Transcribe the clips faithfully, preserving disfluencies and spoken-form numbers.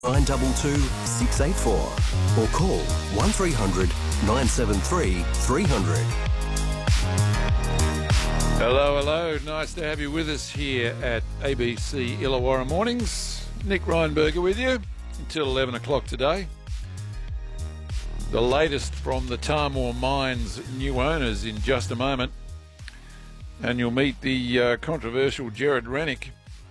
nine two two, six eight four or call one three hundred, nine seven three, three hundred. Hello, hello. Nice to have you with us here at A B C Illawarra Mornings. Nick Reinberger with you until eleven o'clock today. The latest from the Tahmoor Mine's new owners in just a moment. And you'll meet the uh, controversial Gerard Rennick,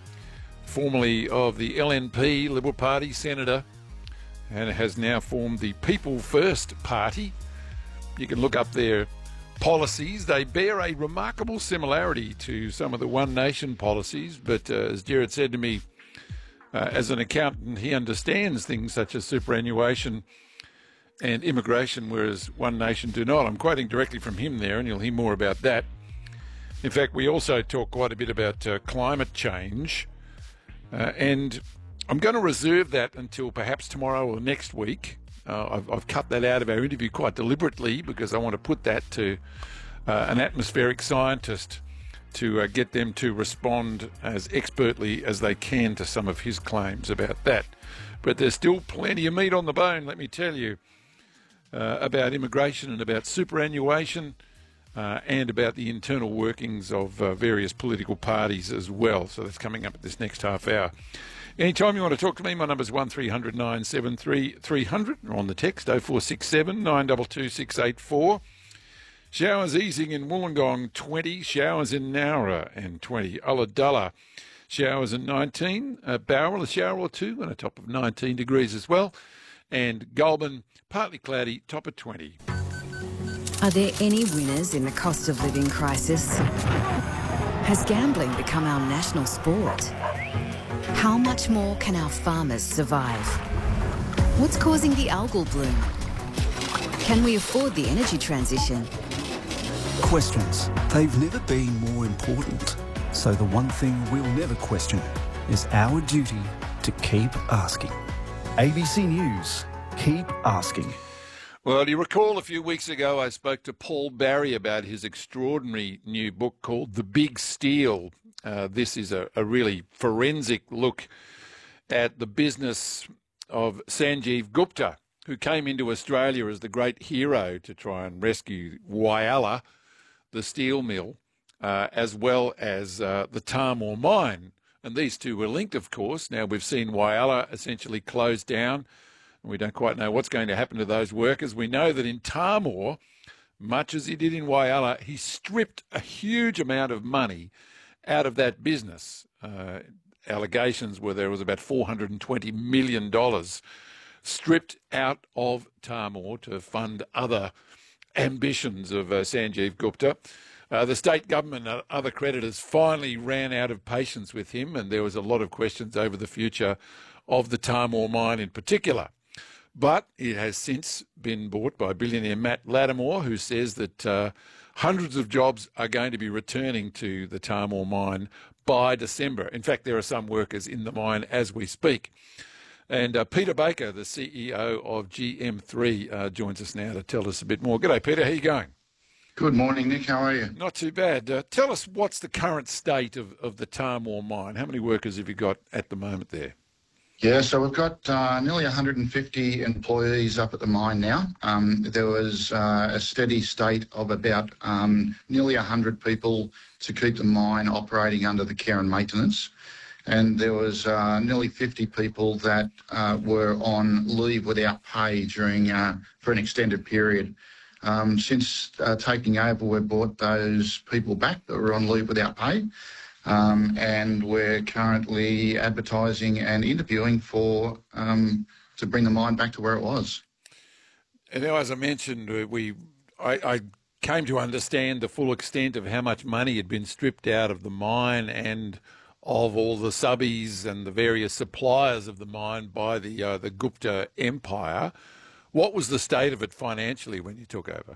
formerly of the L N P, Liberal Party Senator, and has now formed the People First Party. You can look up their policies. They bear a remarkable similarity to some of the One Nation policies, but uh, as Gerard said to me, uh, as an accountant, he understands things such as superannuation and immigration, whereas One Nation do not. I'm quoting directly from him there, and you'll hear more about that. In fact, we also talk quite a bit about uh, climate change, uh, and I'm going to reserve that until perhaps tomorrow or next week. Uh, I've, I've cut that out of our interview quite deliberately because I want to put that to uh, an atmospheric scientist to uh, get them to respond as expertly as they can to some of his claims about that. But there's still plenty of meat on the bone, let me tell you, uh, about immigration and about superannuation uh, and about the internal workings of uh, various political parties as well. So that's coming up at this next half hour. Anytime you want to talk to me, my number's one three hundred, nine seven three, three hundred, or on the text oh four six seven, nine two two, six eight four. Showers easing in Wollongong, twenty. Showers in Nowra, and twenty. Ulladulla, showers at nineteen. Uh, Bowral, a shower or two, and a top of nineteen degrees as well. And Goulburn, partly cloudy, top of twenty. Are there any winners in the cost of living crisis? Has gambling become our national sport? How much more can our farmers survive? What's causing the algal bloom? Can we afford the energy transition? Questions. They've never been more important. So the one thing we'll never question is our duty to keep asking. A B C News. Keep asking. Well, you recall a few weeks ago I spoke to Paul Barry about his extraordinary new book called The Big Steal. Uh, this is a, a really forensic look at the business of Sanjeev Gupta, who came into Australia as the great hero to try and rescue Whyalla, the steel mill, uh, as well as uh, the Tahmoor mine. And these two were linked, of course. Now we've seen Whyalla essentially closed down, and we don't quite know what's going to happen to those workers. We know that in Tahmoor, much as he did in Whyalla, he stripped a huge amount of money out of that business. Uh, allegations were there was about four hundred twenty million dollars stripped out of Tahmoor to fund other ambitions of uh, Sanjeev Gupta. Uh, the state government and other creditors finally ran out of patience with him, and there was a lot of questions over the future of the Tahmoor mine in particular. But it has since been bought by billionaire Matt Lattimore, who says that uh, hundreds of jobs are going to be returning to the Tahmoor mine by December. In fact, there are some workers in the mine as we speak. And uh, Peter Baker, the C E O of G M three, uh, joins us now to tell us a bit more. G'day, Peter. How are you going? Good morning, Nick. How are you? Not too bad. Uh, tell us what's the current state of, of the Tahmoor mine. How many workers have you got at the moment there? Yeah, so we've got uh, nearly one hundred fifty employees up at the mine now. Um, there was uh, a steady state of about um, nearly one hundred people to keep the mine operating under the care and maintenance. And there was uh, nearly fifty people that uh, were on leave without pay during uh, for an extended period. Um, since uh, taking over, we've brought those people back that were on leave without pay. Um, and we're currently advertising and interviewing for um, to bring the mine back to where it was. And now, as I mentioned, we I, I came to understand the full extent of how much money had been stripped out of the mine and of all the subbies and the various suppliers of the mine by the uh, the Gupta empire. What was the state of it financially when you took over?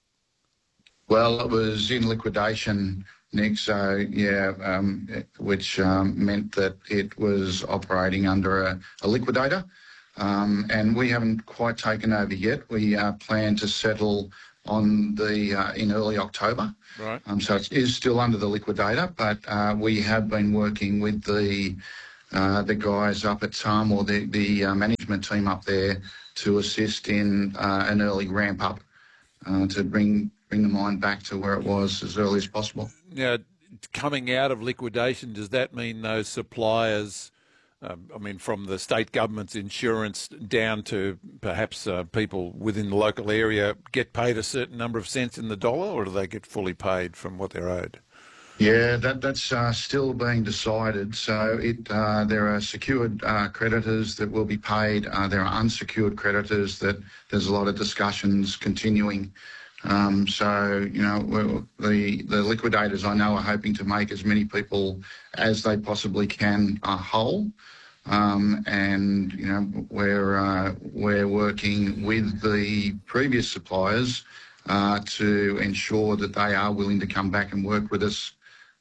Well, it was in liquidation, Nick, so yeah, um, which um, meant that it was operating under a, a liquidator. Um, and we haven't quite taken over yet. We uh, plan to settle on the uh, in early October. Right. Um, so it is still under the liquidator, but uh, we have been working with the uh, the guys up at Tarm or the, the uh, management team up there to assist in uh, an early ramp up uh, to bring bring the mine back to where it was as early as possible. Now, coming out of liquidation, does that mean those suppliers, um, I mean, from the state government's insurance down to perhaps uh, people within the local area, get paid a certain number of cents in the dollar, or do they get fully paid from what they're owed? Yeah, that, that's uh, still being decided. So it uh, there are secured uh, creditors that will be paid. Uh, there are unsecured creditors that there's a lot of discussions continuing. Um, so, you know, the, the liquidators I know are hoping to make as many people as they possibly can uh, whole. Um, and, you know, we're, uh, we're working with the previous suppliers uh, to ensure that they are willing to come back and work with us,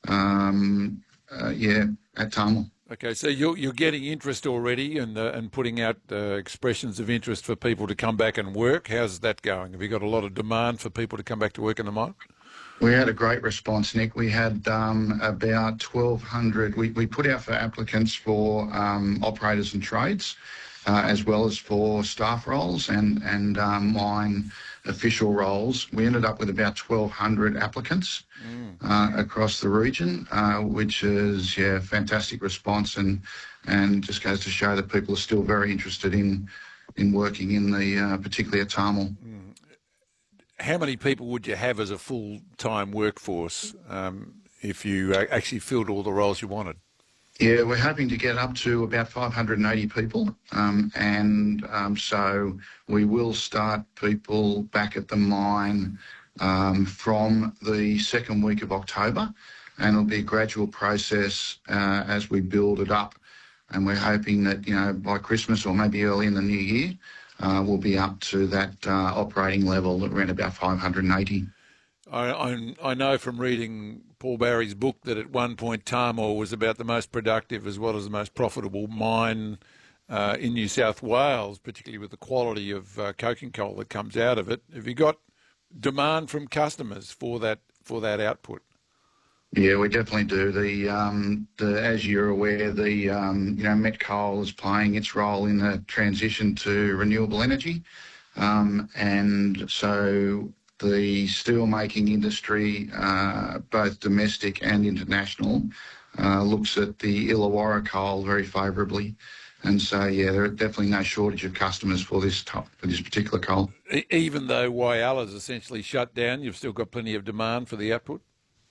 um, uh, yeah, at Tarmal. Okay, so you're, you're getting interest already and uh, and putting out uh, expressions of interest for people to come back and work. How's that going? Have you got a lot of demand for people to come back to work in the mine? We had a great response, Nick. We had um, about twelve hundred. We, we put out for applicants for um, operators and trades, uh, as well as for staff roles and, and um, mine official roles. We ended up with about twelve hundred applicants mm. uh, across the region, uh, which is, yeah, fantastic response and and just goes to show that people are still very interested in in working in the, uh, particularly at Tarmal. Mm. How many people would you have as a full-time workforce um, if you actually filled all the roles you wanted? Yeah, we're hoping to get up to about five hundred eighty people, um, and um, so we will start people back at the mine um, from the second week of October, and it'll be a gradual process uh, as we build it up, and we're hoping that, you know, by Christmas or maybe early in the new year, uh, we'll be up to that uh, operating level at around about five hundred eighty. I, I, I know from reading Paul Barry's book that at one point Tarmal was about the most productive as well as the most profitable mine uh, in New South Wales, particularly with the quality of uh, coking coal that comes out of it. Have you got demand from customers for that for that output? Yeah, we definitely do. The, um, the as you're aware, the um, you know, met coal is playing its role in the transition to renewable energy, um, and so the steelmaking industry, uh, both domestic and international, uh, looks at the Illawarra coal very favourably. And so, yeah, there are definitely no shortage of customers for this top, for this particular coal. Even though Whyalla is essentially shut down, you've still got plenty of demand for the output?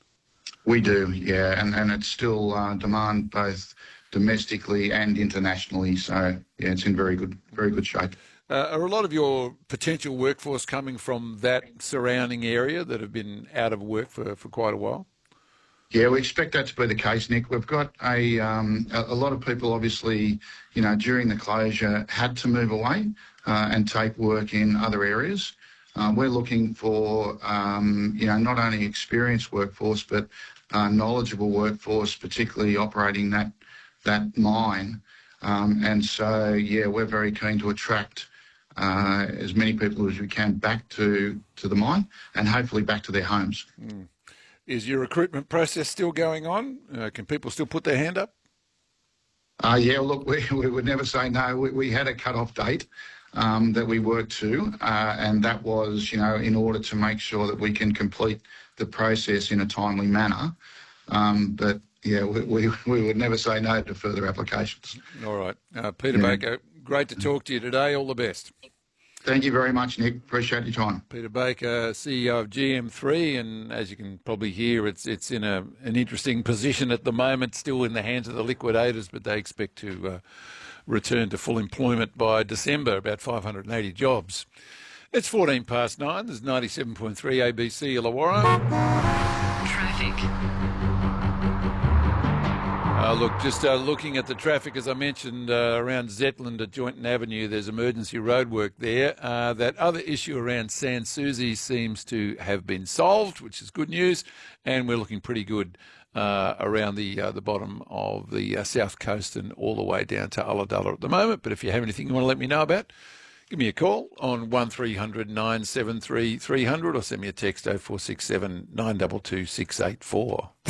We do, yeah, and, and it's still uh, demand both domestically and internationally. So, yeah, it's in very good, very good shape. Uh, are a lot of your potential workforce coming from that surrounding area that have been out of work for, for quite a while? Yeah, we expect that to be the case, Nick. We've got a, um, a, a lot of people, obviously, you know, during the closure had to move away uh, and take work in other areas. Uh, we're looking for, um, you know, not only experienced workforce, but uh, knowledgeable workforce, particularly operating that, that mine. Um, and so, yeah, we're very keen to attract Uh, as many people as we can back to, to the mine and hopefully back to their homes. Mm. Is your recruitment process still going on? Uh, can people still put their hand up? Uh, yeah, look, we, we would never say no. We, we had a cut-off date um, that we worked to, uh, and that was, you know, in order to make sure that we can complete the process in a timely manner. Um, but, yeah, we, we, we would never say no to further applications. All right. Uh, Peter yeah. Baker, great to talk to you today. All the best. Thank you very much, Nick. Appreciate your time. Peter Baker, C E O of G M three, and as you can probably hear, it's it's in a an interesting position at the moment, still in the hands of the liquidators, but they expect to uh, return to full employment by December, about five hundred eighty jobs. It's fourteen past nine. There's ninety-seven point three A B C Illawarra. Traffic. Uh, look, just uh, looking at the traffic, as I mentioned, uh, around Zetland at Joynton Avenue, there's emergency roadwork there. Uh, that other issue around Sans Souci seems to have been solved, which is good news, and we're looking pretty good uh, around the uh, the bottom of the uh, south coast and all the way down to Ulladulla at the moment. But if you have anything you want to let me know about, give me a call on one three hundred nine seven three three hundred or send me a text oh four six seven nine two two six eight four.